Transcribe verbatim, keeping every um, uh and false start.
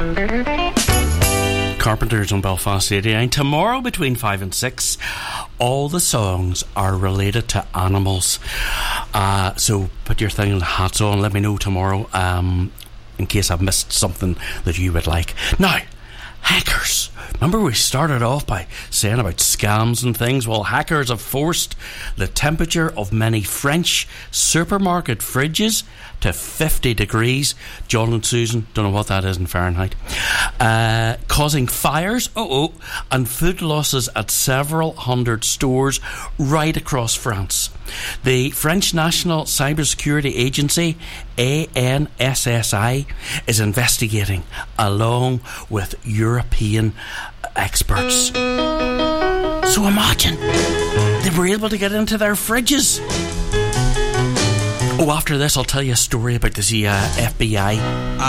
Carpenters on Belfast eighty-nine. Tomorrow between five and six, all the songs are related to animals. Uh, so put your thing and hats on. Let me know tomorrow um, in case I've missed something that you would like. Now, hackers. Remember we started off by saying about scams and things? Well, hackers have forced the temperature of many French supermarket fridges to fifty degrees. John and Susan, don't know what that is in Fahrenheit. Uh, causing fires, oh, oh, and food losses at several hundred stores right across France. The French National Cybersecurity Agency, A N S S I, is investigating along with European experts. So imagine they were able to get into their fridges. Oh, after this I'll tell you a story about the uh, F B I.